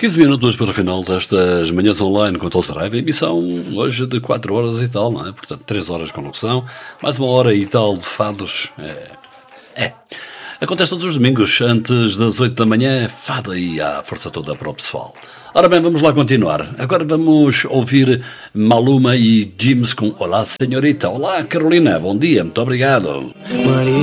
15 minutos para o final destas manhãs online com o Toll Saraiva, emissão hoje de 4 horas e tal, não é? Portanto, 3 horas com locução, mais 1 hora e tal de fados. Acontece todos os domingos, antes das 8 da manhã, fada e a força toda para o pessoal. Ora bem, vamos lá continuar. Agora vamos ouvir Maluma e James com Olá, Senhorita. Olá, Carolina, bom dia, muito obrigado.